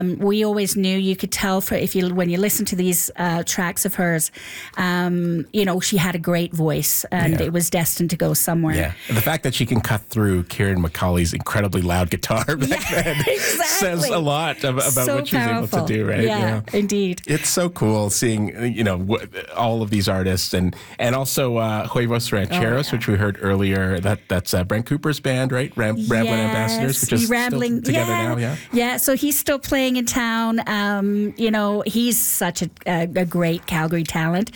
We always knew, you could tell when you listen to these tracks of hers, she had a great voice, and it was destined to go somewhere. Yeah, and the fact that she can cut through Kieran McCauley's incredibly loud guitar back then says a lot about so what she's powerful. able to do, right? Yeah, indeed. It's so cool seeing, all of these artists, and also Huevos Rancheros, which we heard earlier. That's Brent Cooper's band, right? Rambling Ambassadors, which is still together now. Yeah. So he's still playing in town. He's such a great Calgary talent,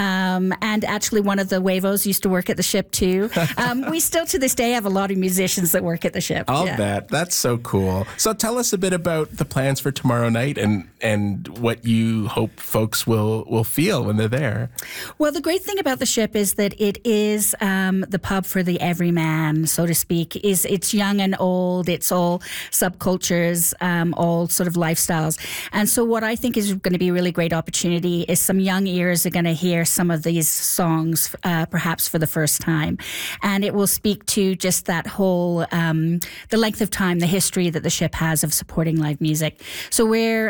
and actually one of the Huevos used to work at the Ship too. We still to this day have a lot of musicians that work at the Ship. I'll bet. That's so cool. So tell us a bit about the plans for tomorrow night and what you hope folks will feel when they're there. Well, the great thing about the Ship is that it is the pub for the everyman, so to speak. It's young and old. It's all subcultures, all sort of lifestyles. And so what I think is going to be a really great opportunity is some young ears are going to hear some of these songs perhaps for the first time. And it will speak to just that whole, the length of time, the history that the Ship has of supporting live music. So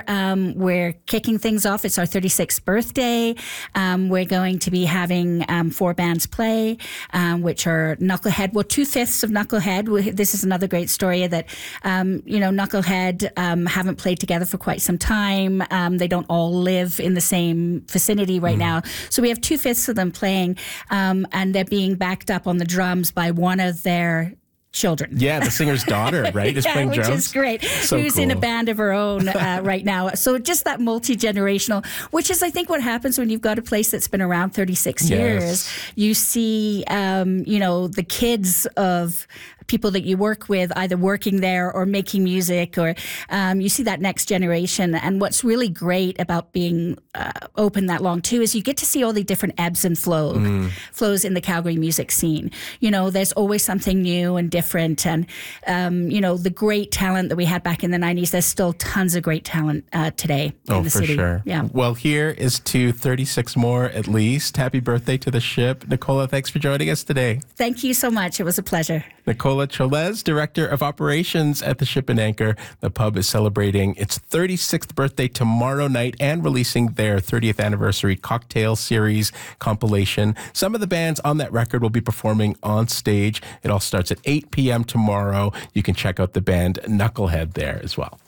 we're kicking things off. It's our 36th birthday. We're going to be having 4 bands play, which are Knucklehead. Well, 2/5 of Knucklehead. This is another great story that, Knucklehead haven't played together for quite some time. They don't all live in the same vicinity right now. So we have 2/5 of them playing, and they're being backed up on the drums by one of their children. Yeah, the singer's daughter, right, is playing drums. Which is great. So Who's cool. in a band of her own right now. So just that multi-generational, which is, I think, what happens when you've got a place that's been around 36 years. You see, the kids of people that you work with either working there or making music, or you see that next generation. And what's really great about being open that long too is you get to see all the different ebbs and flows in the Calgary music scene. There's always something new and different, and the great talent that we had back in the 90s, there's still tons of great talent today in the city. Oh, for sure. Yeah. Well, here is to 36 more at least. Happy birthday to the Ship. Nicola, thanks for joining us today. Thank you so much. It was a pleasure. Nicola Cholez, Director of Operations at the Ship and Anchor. The pub is celebrating its 36th birthday tomorrow night and releasing their 30th anniversary cocktail series compilation. Some of the bands on that record will be performing on stage. It all starts at 8 p.m. tomorrow. You can check out the band Knucklehead there as well.